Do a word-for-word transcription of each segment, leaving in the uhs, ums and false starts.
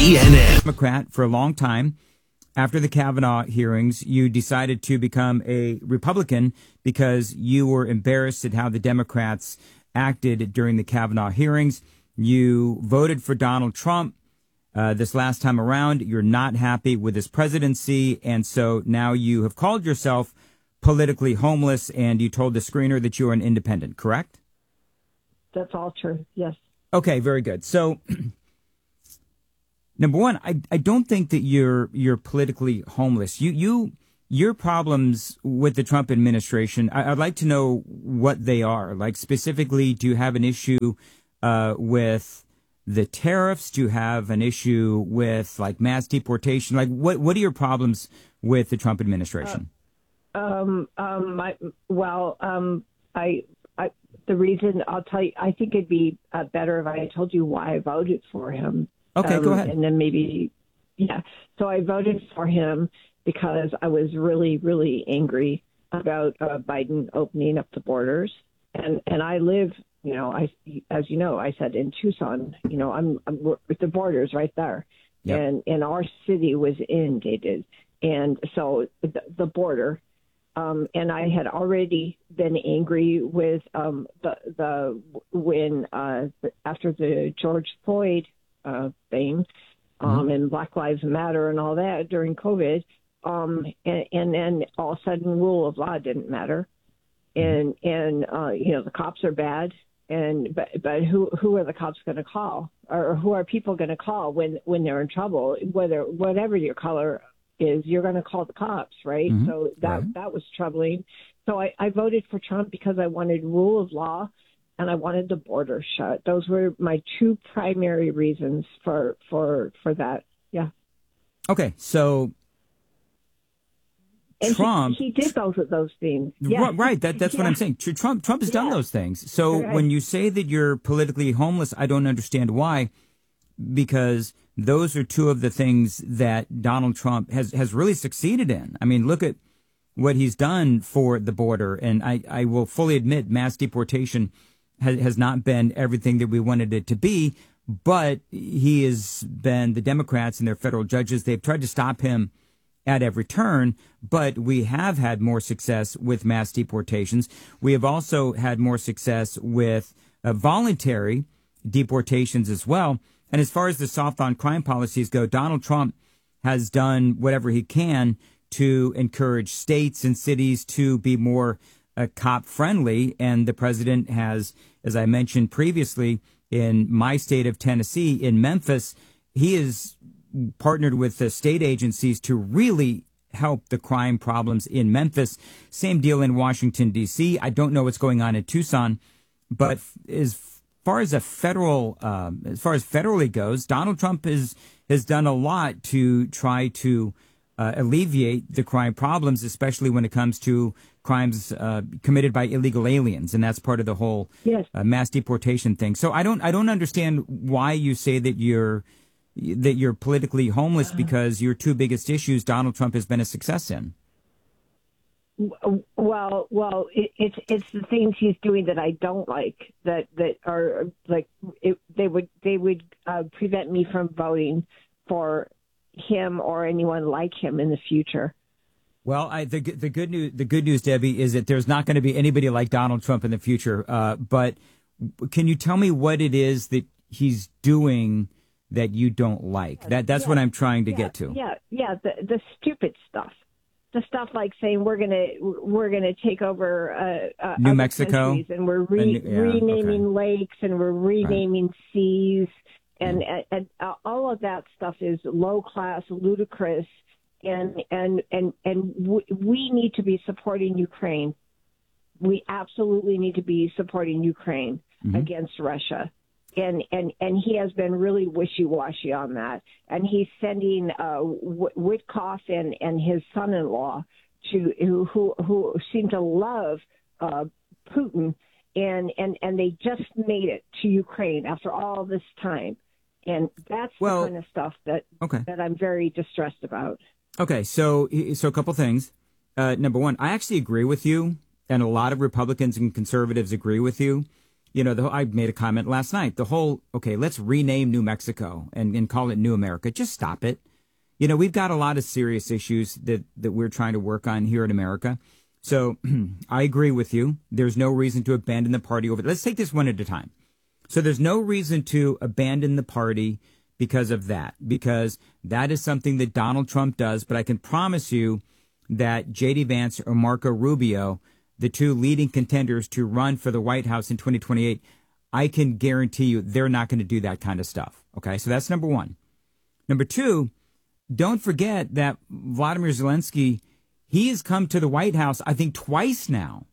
C N N. Democrat for a long time. After the Kavanaugh hearings, you decided to become a Republican because you were embarrassed at how the Democrats acted during the Kavanaugh hearings. You voted for Donald Trump uh, this last time around. You're not happy with his presidency, and so now you have called yourself politically homeless, and you told the screener that you are an independent, correct? That's all true, yes. Okay, very good. So... Number one, I, I don't think that you're you're politically homeless. You you your problems with the Trump administration, I, I'd like to know what they are. Like specifically, do you have an issue uh, with the tariffs? Do you have an issue with like mass deportation? Like what what are your problems with the Trump administration? Uh, um um my, well um I I the reason I'll tell you, I think it'd be uh, better if I told you why I voted for him. Okay, um, go ahead. And then maybe, yeah. So I voted for him because I was really, really angry about uh, Biden opening up the borders. And and I live, you know, I as you know, I said in Tucson, you know, I'm, I'm with the borders right there. Yep. And and our city was inundated. And so the, the border. Um, and I had already been angry with um, the the when uh, after the George Floyd Uh, thing, um, mm-hmm. and Black Lives Matter and all that during COVID, um, and, and then all of a sudden rule of law didn't matter, and and uh, you know the cops are bad, and but but who who are the cops going to call, or who are people going to call when when they're in trouble? Whether whatever your color is, you're going to call the cops, right? Mm-hmm. So that right. that was troubling. So I, I voted for Trump because I wanted rule of law. And I wanted the border shut. Those were my two primary reasons for for for that. Yeah. Okay, so and Trump he, he did both of those things. Yeah. Right. That that's yeah. what I'm saying. Trump Trump has done yeah. those things. So right. when you say that you're politically homeless, I don't understand why, because those are two of the things that Donald Trump has has really succeeded in. I mean, look at what he's done for the border, and I I will fully admit mass deportation has not been everything that we wanted it to be, but he has been, the Democrats and their federal judges, they've tried to stop him at every turn, but we have had more success with mass deportations. We have also had more success with uh, voluntary deportations as well. And as far as the soft on crime policies go, Donald Trump has done whatever he can to encourage states and cities to be more uh, cop friendly. And the president has, as I mentioned previously, in my state of Tennessee, in Memphis, he has partnered with the state agencies to really help the crime problems in Memphis. Same deal in Washington, D C. I don't know what's going on in Tucson, but as far as a federal, um, as far as federally goes, Donald Trump is, has done a lot to try to uh, alleviate the crime problems, especially when it comes to crimes uh, committed by illegal aliens, and that's part of the whole yes. uh, mass deportation thing. So I don't, I don't understand why you say that you're that you're politically homeless, because your two biggest issues Donald Trump has been a success in. Well, well, it, it's it's the things he's doing that I don't like, that that are like it, they would they would uh, prevent me from voting for him or anyone like him in the future. Well, I, the the good news, the good news, Debbie, is that there's not going to be anybody like Donald Trump in the future. Uh, but can you tell me what it is that he's doing that you don't like? That that's yeah, what I'm trying to yeah, get to. Yeah, yeah, the the stupid stuff, the stuff like saying we're gonna we're gonna take over uh, uh, New Mexico, and we're re- and, yeah, renaming okay. lakes and we're renaming right. seas, and, yeah. and, and all of that stuff is low class, ludicrous, and and and and we need to be supporting Ukraine. We absolutely need to be supporting Ukraine mm-hmm. against Russia. And, and and he has been really wishy-washy on that. And he's sending uh, Witkoff and, and his son-in-law to who who, who seem to love uh, Putin, and, and, and they just made it to Ukraine after all this time. And that's well, the kind of stuff that okay. that I'm very distressed about. Okay, so so a couple things. Uh, number one, I actually agree with you, and a lot of Republicans and conservatives agree with you, you know, the, I made a comment last night. The whole, okay, let's rename New Mexico and, and call it New America. Just stop it. You know, we've got a lot of serious issues that, that we're trying to work on here in America. So I agree with you. There's no reason to abandon the party over. Let's take this one at a time. So there's no reason to abandon the party because of that, because that is something that Donald Trump does. But I can promise you that J D Vance or Marco Rubio, the two leading contenders to run for the White House in twenty twenty-eight, I can guarantee you they're not going to do that kind of stuff. OK, so that's number one. Number two, don't forget that Vladimir Zelensky, he has come to the White House, I think, twice now.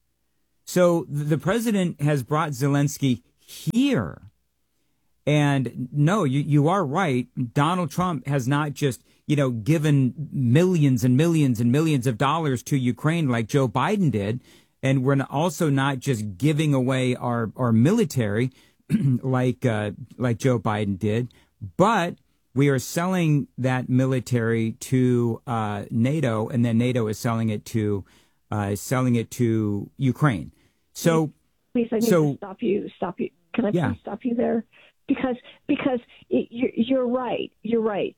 So the president has brought Zelensky here. And no, you, you are right. Donald Trump has not just, you know, given millions and millions and millions of dollars to Ukraine like Joe Biden did. And we're also not just giving away our, our military like uh, like Joe Biden did, but we are selling that military to uh, NATO, and then NATO is selling it to uh, selling it to Ukraine. So, please, I need so, to stop you. Stop you. Can I yeah. please stop you there? Because because it, you're, you're right. You're right.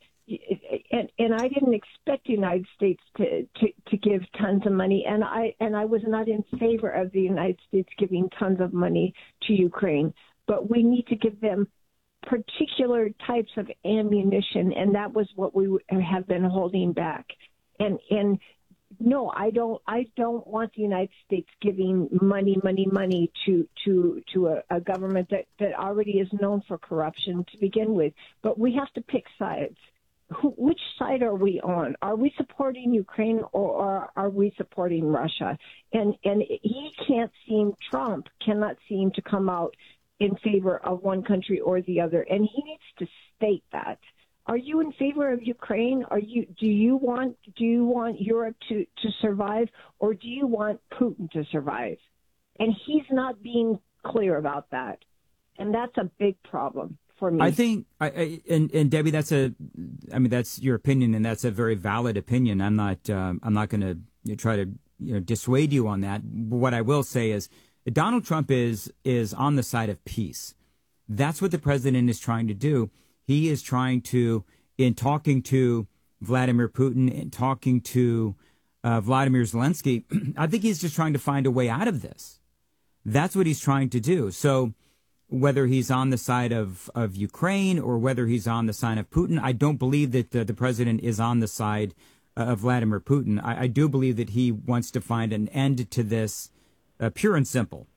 And and I didn't expect the United States to, to, to give tons of money, and I and I was not in favor of the United States giving tons of money to Ukraine. But we need to give them particular types of ammunition, and that was what we have been holding back. And and no, I don't. I don't want the United States giving money, money, money to to to a, a government that, that already is known for corruption to begin with. But we have to pick sides. Who, which side are we on? Are we supporting Ukraine or, or are we supporting Russia? And and he can't seem, Trump cannot seem to come out in favor of one country or the other, and he needs to state that. Are you in favor of Ukraine? Are you do you want do you want Europe to, to survive, or do you want Putin to survive? And he's not being clear about that, and that's a big problem for me. I think, I, I, and, and Debbie, that's a, I mean, that's your opinion, and that's a very valid opinion. I'm not, um, I'm not going to you know, try to you know, dissuade you on that. But what I will say is, Donald Trump is is on the side of peace. That's what the president is trying to do. He is trying to, in talking to Vladimir Putin and talking to uh, Vladimir Zelensky, I think he's just trying to find a way out of this. That's what he's trying to do. So whether he's on the side of, of Ukraine or whether he's on the side of Putin, I don't believe that the, the president is on the side of Vladimir Putin. I, I do believe that he wants to find an end to this, uh, pure and simple.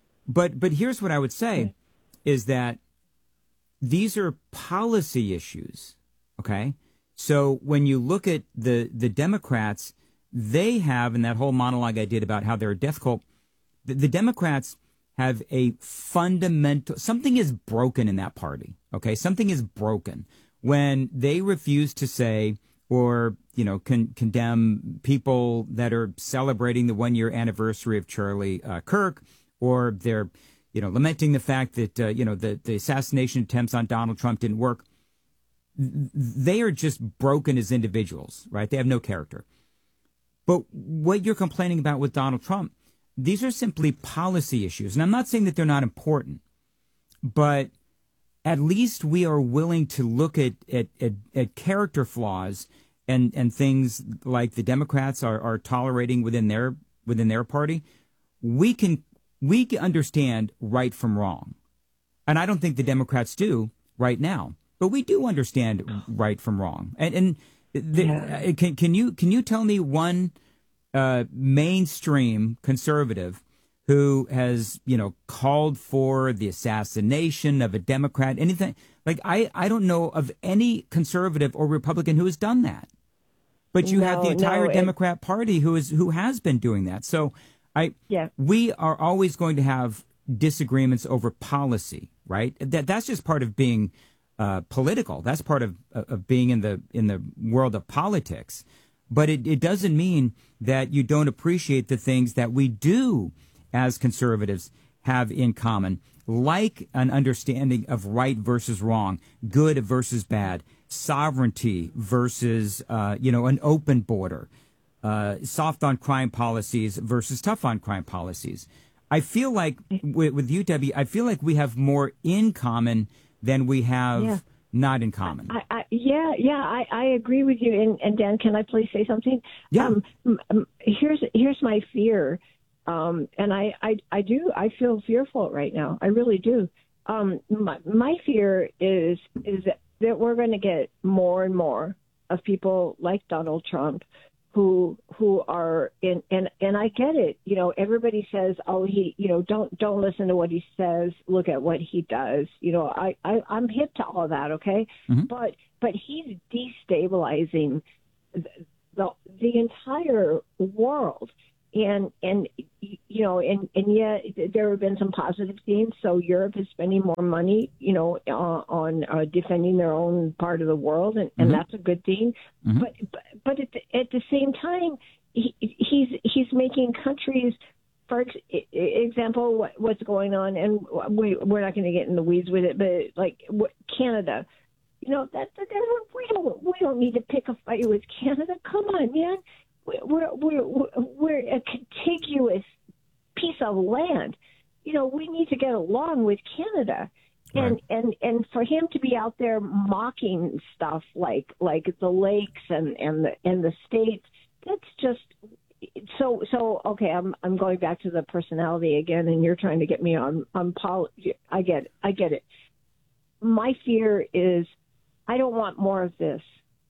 But but here's what I would say is that these are policy issues. OK, so when you look at the the Democrats, they have, in that whole monologue I did about how they're a death cult, the, the Democrats have a fundamental, something is broken in that party. OK, something is broken when they refuse to say or, you know, con- condemn people that are celebrating the one year anniversary of Charlie uh, Kirk, or they're, you know, lamenting the fact that, uh, you know, the, the assassination attempts on Donald Trump didn't work. They are just broken as individuals, right? They have no character. But what you're complaining about with Donald Trump, these are simply policy issues. And I'm not saying that they're not important, but at least we are willing to look at, at, at, at character flaws and, and things like the Democrats are, are tolerating within their within their party. We can we can understand right from wrong. And I don't think the Democrats do right now, but we do understand right from wrong. And and the, yeah. can can you can you tell me one uh, mainstream conservative who has, you know, called for the assassination of a Democrat, anything like I, I don't know of any conservative or Republican who has done that. But you no, have the entire no, Democrat it, Party who is who has been doing that. So I yeah. we are always going to have disagreements over policy, right? That that's just part of being uh, political. That's part of of being in the in the world of politics. But it, it doesn't mean that you don't appreciate the things that we do as conservatives have in common, like an understanding of right versus wrong, good versus bad, sovereignty versus, uh, you know, an open border, uh, soft on crime policies versus tough on crime policies. I feel like with, with you, Debbie, I feel like we have more in common than we have yeah. not in common. I, I, yeah, yeah, I, I agree with you. And, and Dan, can I please say something? Yeah. Um, um, here's here's my fear, um, and I, I I do I feel fearful right now. I really do. Um, my my fear is is that, that we're going to get more and more of people like Donald Trump, who who are in and and I get it. You know, everybody says, oh, he, you know, don't don't listen to what he says. Look at what he does. You know, I, I I'm hip to all of that. OK, mm-hmm. but but he's destabilizing the, the the entire world. And, and you know, and, and yet there have been some positive themes. So Europe is spending more money, you know, uh, on uh, defending their own part of the world, and, and mm-hmm. that's a good thing. Mm-hmm. But, but but at the, at the same time, he, he's he's making countries, for ex- example, what, what's going on, and we, we're not going to get in the weeds with it, but like what, Canada. You know, that, that, that we don't we don't need to pick a fight with Canada. Come on, man. We're, we're, we're a contiguous piece of land. You know, we need to get along with Canada. And, right. and, and for him to be out there mocking stuff like, like the lakes and, and the, and the states, that's just so, so, okay. I'm, I'm going back to the personality again, and you're trying to get me on, on pol- I get it. I get it. My fear is I don't want more of this.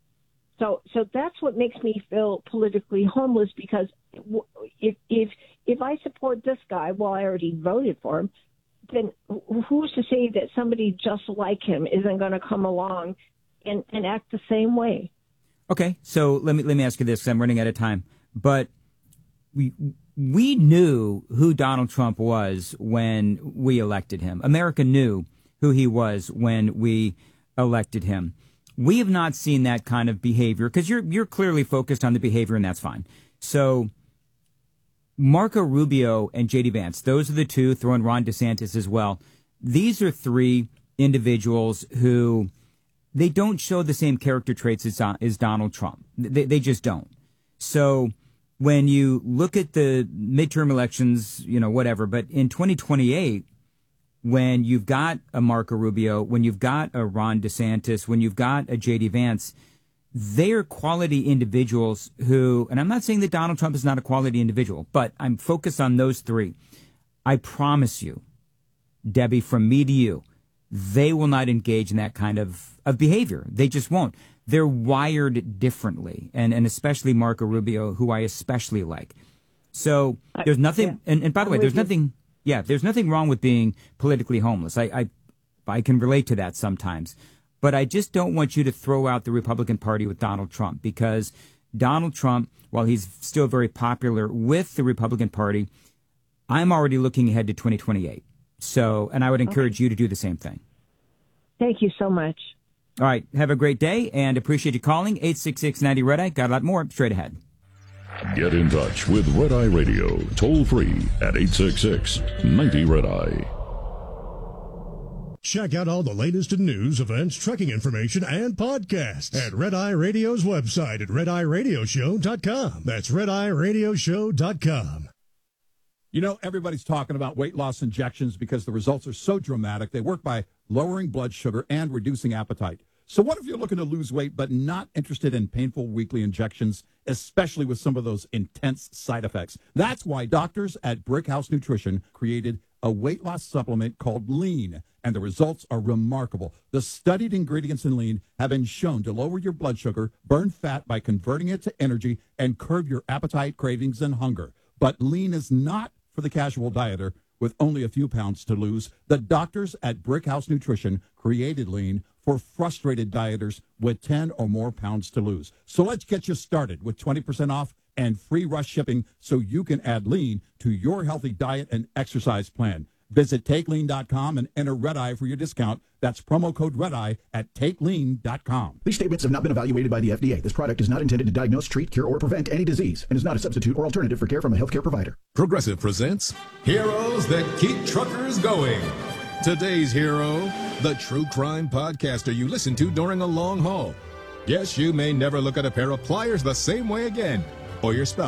So, so that's what makes me feel politically homeless, because if if if I support this guy, well, I already voted for him, then who's to say that somebody just like him isn't going to come along and, and act the same way? Okay, so let me let me ask you this, 'cause I'm running out of time. But we we knew who Donald Trump was when we elected him. America knew who he was when we elected him. We have not seen that kind of behavior, because you're you're clearly focused on the behavior, and that's fine. So Marco Rubio and J D Vance, those are the two, throw in Ron DeSantis as well. These are three individuals who, they don't show the same character traits as, as Donald Trump. They, they just don't. So when you look at the midterm elections, you know, whatever, but in twenty twenty-eight, when you've got a Marco Rubio, when you've got a Ron DeSantis, when you've got a J D Vance, they are quality individuals who, and I'm not saying that Donald Trump is not a quality individual, but I'm focused on those three. I promise you, Debbie, from me to you, they will not engage in that kind of, of behavior. They just won't. They're wired differently, and, and especially Marco Rubio, who I especially like. So there's nothing, yeah. and, and by the way, there's nothing... Yeah, there's nothing wrong with being politically homeless. I, I I can relate to that sometimes. But I just don't want you to throw out the Republican Party with Donald Trump, because Donald Trump, while he's still very popular with the Republican Party, I'm already looking ahead to twenty twenty-eight. So, and I would encourage okay. you to do the same thing. Thank you so much. All right. Have a great day, and appreciate you calling. eight six six, ninety, red eye. Got a lot more straight ahead. Get in touch with Red Eye Radio, toll free at eight six six, ninety, red eye. Check out all the latest in news, events, trucking information, and podcasts at Red Eye Radio's website at red eye radio show dot com. That's red eye radio show dot com. You know, everybody's talking about weight loss injections because the results are so dramatic. They work by lowering blood sugar and reducing appetite. So what if you're looking to lose weight but not interested in painful weekly injections, especially with some of those intense side effects? That's why doctors at Brickhouse Nutrition created a weight loss supplement called Lean, and the results are remarkable. The studied ingredients in Lean have been shown to lower your blood sugar, burn fat by converting it to energy, and curb your appetite, cravings, and hunger. But Lean is not for the casual dieter with only a few pounds to lose. The doctors at Brickhouse Nutrition created Lean for frustrated dieters with ten or more pounds to lose. So let's get you started with twenty percent off and free rush shipping so you can add Lean to your healthy diet and exercise plan. Visit take lean dot com and enter Red Eye for your discount. That's promo code Red Eye at take lean dot com. These statements have not been evaluated by the F D A. This product is not intended to diagnose, treat, cure, or prevent any disease and is not a substitute or alternative for care from a healthcare provider. Progressive presents Heroes That Keep Truckers Going. Today's hero, the true crime podcaster you listen to during a long haul. Yes, you may never look at a pair of pliers the same way again, or your spouse,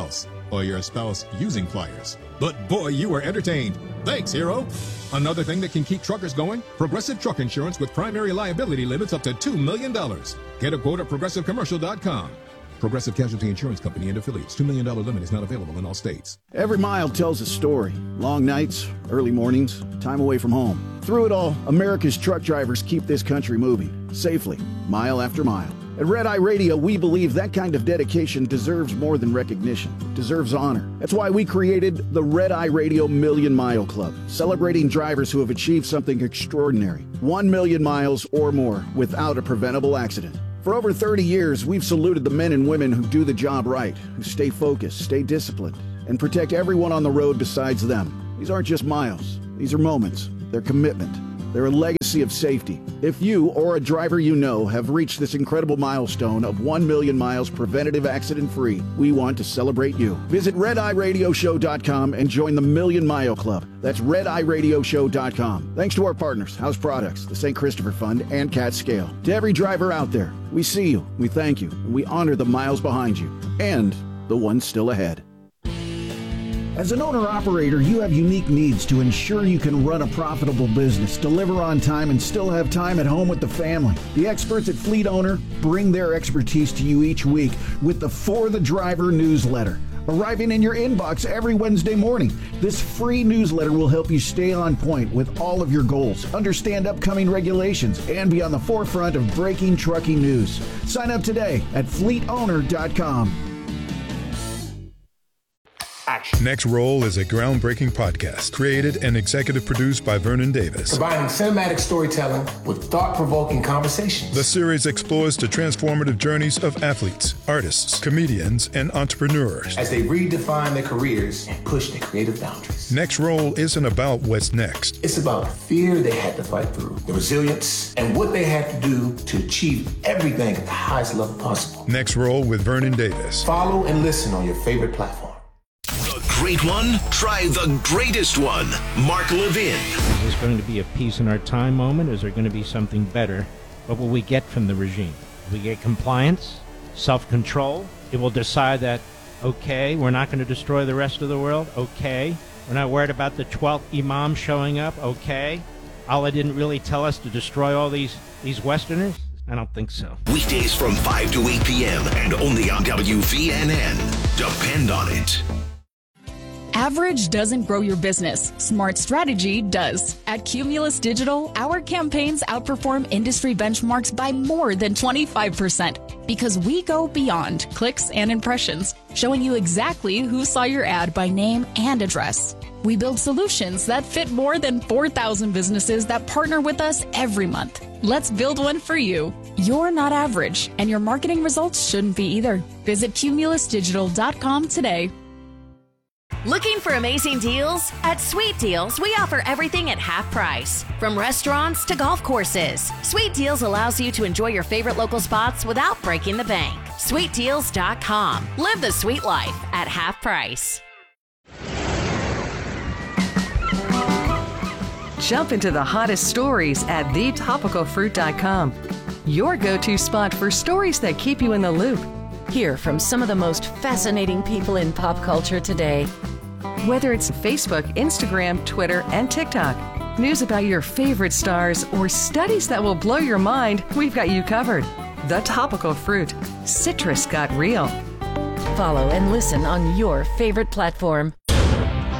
or your spouse using pliers. But boy, you were entertained. Thanks, Hero. Another thing that can keep truckers going? Progressive Truck Insurance with primary liability limits up to two million dollars. Get a quote at progressive commercial dot com. Progressive Casualty Insurance Company and affiliates. two million dollars limit is not available in all states. Every mile tells a story. Long nights, early mornings, time away from home. Through it all, America's truck drivers keep this country moving, safely, mile after mile. At Red Eye Radio, we believe that kind of dedication deserves more than recognition, deserves honor. That's why we created the Red Eye Radio Million Mile Club, celebrating drivers who have achieved something extraordinary. One million miles or more without a preventable accident. For over thirty years, we've saluted the men and women who do the job right, who stay focused, stay disciplined, and protect everyone on the road besides them. These aren't just miles. These are moments. They're commitment. They're a legacy of safety. If you or a driver you know have reached this incredible milestone of one million miles preventative accident-free, we want to celebrate you. Visit red eye radio show dot com and join the Million Mile Club. That's red eye radio show dot com. Thanks to our partners, House Products, the Saint Christopher Fund, and Cat Scale. To every driver out there, we see you, we thank you, and we honor the miles behind you, and the ones still ahead. As an owner-operator, you have unique needs to ensure you can run a profitable business, deliver on time, and still have time at home with the family. The experts at Fleet Owner bring their expertise to you each week with the For the Driver newsletter, arriving in your inbox every Wednesday morning. This free newsletter will help you stay on point with all of your goals, understand upcoming regulations, and be on the forefront of breaking trucking news. Sign up today at fleet owner dot com. Next Roll is a groundbreaking podcast created and executive produced by Vernon Davis. Combining cinematic storytelling with thought-provoking conversations. The series explores the transformative journeys of athletes, artists, comedians, and entrepreneurs as they redefine their careers and push their creative boundaries. Next Roll isn't about what's next. It's about the fear they had to fight through, the resilience, and what they had to do to achieve everything at the highest level possible. Next Roll with Vernon Davis. Follow and listen on your favorite platform. Great one? Try the greatest one. Mark Levin. Is this going to be a peace in our time moment? Or is there going to be something better? What will we get from the regime? We get compliance, self-control. It will decide that, okay, we're not going to destroy the rest of the world. Okay. We're not worried about the twelfth imam showing up. Okay. Allah didn't really tell us to destroy all these, these Westerners. I don't think so. Weekdays from five to eight p.m. and only on W V N N. Depend on it. Average doesn't grow your business. Smart strategy does. At Cumulus Digital, our campaigns outperform industry benchmarks by more than twenty-five percent because we go beyond clicks and impressions, showing you exactly who saw your ad by name and address. We build solutions that fit more than four thousand businesses that partner with us every month. Let's build one for you. You're not average, and your marketing results shouldn't be either. Visit cumulus digital dot com today. Looking for amazing deals? At Sweet Deals, we offer everything at half price. From restaurants to golf courses, Sweet Deals allows you to enjoy your favorite local spots without breaking the bank. sweet deals dot com. Live the sweet life at half price. Jump into the hottest stories at the topical fruit dot com. Your go-to spot for stories that keep you in the loop. Hear from some of the most fascinating people in pop culture today. Whether it's Facebook, Instagram, Twitter, and TikTok, news about your favorite stars, or studies that will blow your mind, we've got you covered. The Topical Fruit. Citrus got real. Follow and listen on your favorite platform.